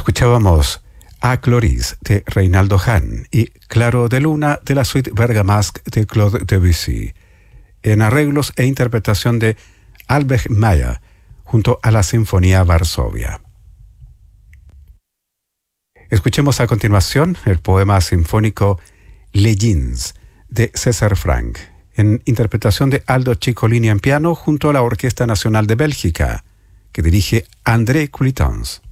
Escuchábamos A Cloris de Reinaldo Hahn y Claro de Luna de la suite Bergamasque de Claude Debussy, en arreglos e interpretación de Albrecht Meyer junto a la Sinfonía Varsovia. Escuchemos a continuación el poema sinfónico Legends de César Franck, en interpretación de Aldo Ciccolini en piano junto a la Orquesta Nacional de Bélgica, que dirige André Culitans.